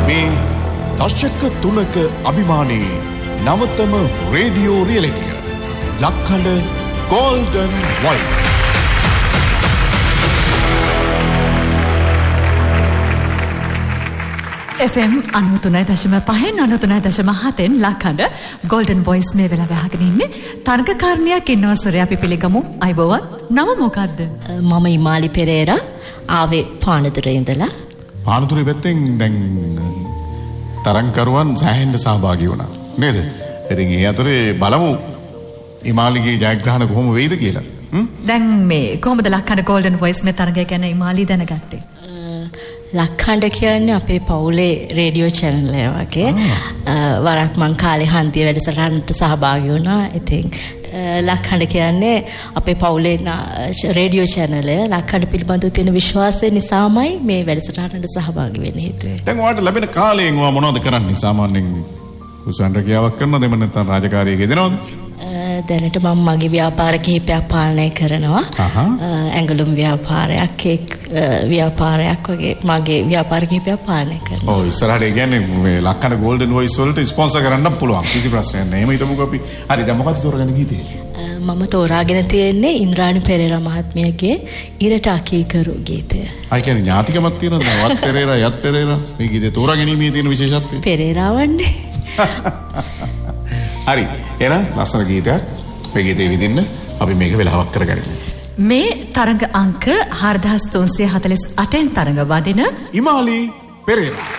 මේ දශක 3ක අභිමානී නවතම radio රියැලිටිය ලක්හඬ Golden Voice. FM 93.5 93.7 ලක්හඬ Golden Voice මේ වෙලාව අහගෙන ඉන්නේ තරගකාරණයක් ඉන්නවා සොරේ අපි පිළිගමු අයබෝවන් නම මොකද්ද මම ඉමාලි පෙරේරා ආවේ පානදුරේ ඉඳලා පානදුරේ පැත්තෙන් දැන් තරගකරුවන් සෑහෙන්න සහභාගී වුණා නේද ඉතින් ඒ අතරේ බලමු ඉමාලිගේ ජයග්‍රහණ කොහොම වෙයිද කියලා දැන් මේ කොහොමද ලක්හඬ Golden Voice මේ තරගය ගැන ඉමාලි දැනගත්තේ ලක්හඬ කියන්නේ අපේ පවුලේ රේඩියෝ channel එක වගේ. වරක් මං කාලේ හන්දිය වැඩසටහනට සහභාගී වුණා. ඉතින් ලක්හඬ කියන්නේ අපේ පවුලේ රේඩියෝ channel එක. ලක්හඬ පිළිබඳව තියෙන විශ්වාසය නිසාමයි මේ වැඩසටහනට සහභාගී වෙන්න හේතුව. දැන් ඔයාලට ලැබෙන කාලයෙන් ඔයා මොනවද කරන්නේ? සාමාන්‍යයෙන් උසන් රැකියාවක් කරනවද? එහෙම නැත්නම් රාජකාරියක යෙදෙනවද? දැනට මම මගේ ව්‍යාපාර කිහිපයක් පාලනය කරනවා. ඇඟලුම් ව්‍යාපාරයක්, කේක් ව්‍යාපාරයක් වගේ මගේ ව්‍යාපාර කිහිපයක් පාලනය කරනවා. ඔව් ඉස්සරහට කියන්නේ මේ ලක්හඬ Golden Voice වලට ස්පොන්සර් කරන්න පුළුවන්. කිසි ප්‍රශ්නයක් නැහැ. එහෙම හිතමුකෝ අපි. හරි දැන් මොකක්ද තෝරගන්න ගීතේ? මම තෝරාගෙන තියෙන්නේ ඉන්ද්‍රාණි පෙරේරා මහත්මියගේ ඉරට අකීකරු ගීතය. අය කියන්නේ ඥාතිකමක් තියෙනවද? වත් පෙරේරා යත් පෙරේරා මේ ගීතේ තෝරාගැනීමේ තියෙන විශේෂත්වය. පෙරේරාවන්නේ. හරි එහෙනම් ලස්සන ගීතයක් මේ ගීතේ විඳින්න අපි මේක වෙලාවක් කරගනිමු මේ තරඟ අංක 4348න් තරඟ වදින ඉමාලි පෙරේරා